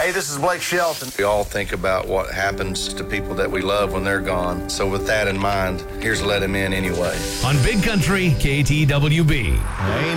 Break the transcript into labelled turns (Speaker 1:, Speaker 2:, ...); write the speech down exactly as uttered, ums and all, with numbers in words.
Speaker 1: Hey, this is Blake Shelton. We all think about what happens to people that we love when they're gone. So with that in mind, here's Let Him In Anyway.
Speaker 2: On Big Country, K T W B.